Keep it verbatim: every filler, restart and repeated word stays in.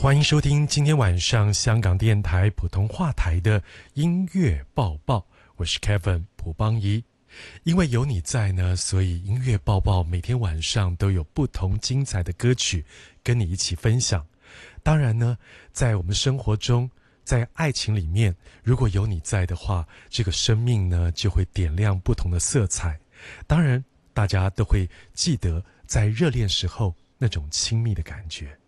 欢迎收听今天晚上香港电台普通话台的音乐报报，我是 Kevin 蒲邦一。因为有你在呢，所以音乐报报每天晚上都有不同精彩的歌曲跟你一起分享。当然呢，在我们生活中，在爱情里面，如果有你在的话，这个生命呢就会点亮不同的色彩。当然，大家都会记得在热恋时候那种亲密的感觉。